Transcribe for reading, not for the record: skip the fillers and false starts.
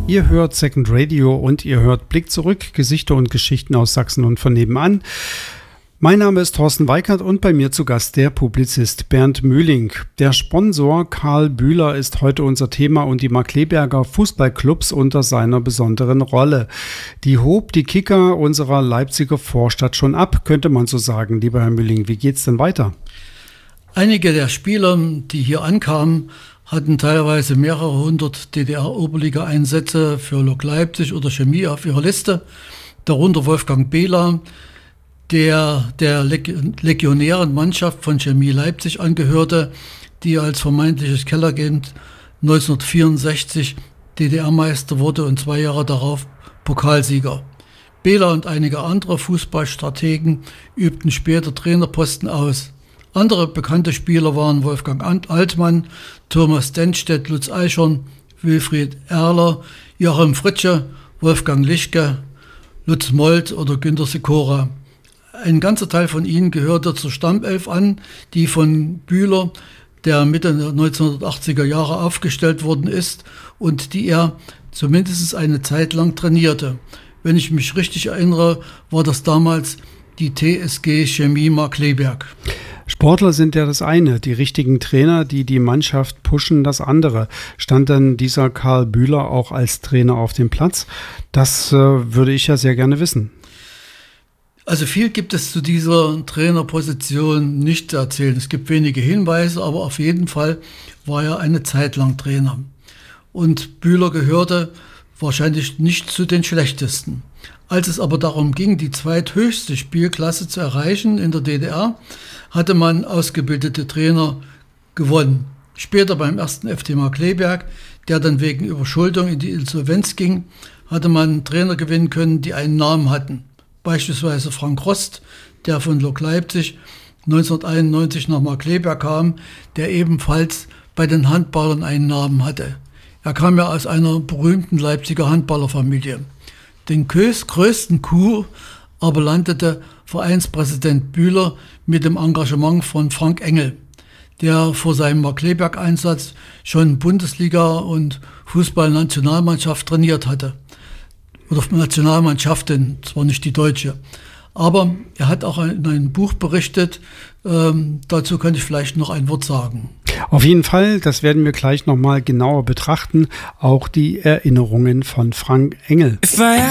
Ihr hört Second Radio und ihr hört Blick zurück, Gesichter und Geschichten aus Sachsen und von nebenan. Mein Name ist Thorsten Weikert und bei mir zu Gast der Publizist Bernd Mühling. Der Sponsor Karl Bühler ist heute unser Thema und die Markkleeberger Fußballclubs unter seiner besonderen Rolle. Die hob die Kicker unserer Leipziger Vorstadt schon ab, könnte man so sagen. Lieber Herr Mühling, wie geht's denn weiter? Einige der Spieler, die hier ankamen, hatten teilweise mehrere hundert DDR-Oberliga-Einsätze für Lok Leipzig oder Chemie auf ihrer Liste. Darunter Wolfgang Behler, der legionären Mannschaft von Chemie Leipzig angehörte, die als vermeintliches Kellerkind 1964 DDR-Meister wurde und 2 Jahre darauf Pokalsieger. Behler und einige andere Fußballstrategen übten später Trainerposten aus. Andere bekannte Spieler waren Wolfgang Altmann, Thomas Denstedt, Lutz Eichhorn, Wilfried Erler, Joachim Fritzsche, Wolfgang Lischke, Lutz Molt oder Günter Sikora. Ein ganzer Teil von ihnen gehörte zur Stammelf an, die von Bühler, der Mitte der 1980er Jahre aufgestellt worden ist und die er zumindest eine Zeit lang trainierte. Wenn ich mich richtig erinnere, war das damals die TSG Chemie Markkleeberg. Sportler sind ja das eine, die richtigen Trainer, die die Mannschaft pushen, das andere. Stand denn dieser Karl Bühler auch als Trainer auf dem Platz? Das würde ich ja sehr gerne wissen. Also viel gibt es zu dieser Trainerposition nicht zu erzählen. Es gibt wenige Hinweise, aber auf jeden Fall war er eine Zeit lang Trainer. Und Bühler gehörte wahrscheinlich nicht zu den schlechtesten. Als es aber darum ging, die zweithöchste Spielklasse zu erreichen in der DDR, hatte man ausgebildete Trainer gewonnen. Später beim 1. FC Markkleeberg, der dann wegen Überschuldung in die Insolvenz ging, hatte man Trainer gewinnen können, die einen Namen hatten. Beispielsweise Frank Rost, der von Lok Leipzig 1991 nach Markkleeberg kam, der ebenfalls bei den Handballern einen Namen hatte. Er kam ja aus einer berühmten Leipziger Handballerfamilie. Den größten Coup aber landete Vereinspräsident Bühler mit dem Engagement von Frank Engel, der vor seinem Markkleeberg-Einsatz schon Bundesliga und Fußballnationalmannschaft trainiert hatte. Oder Nationalmannschaften, zwar nicht die deutsche. Aber er hat auch in einem Buch berichtet, dazu kann ich vielleicht noch ein Wort sagen. Auf jeden Fall, das werden wir gleich nochmal genauer betrachten, auch die Erinnerungen von Frank Engel.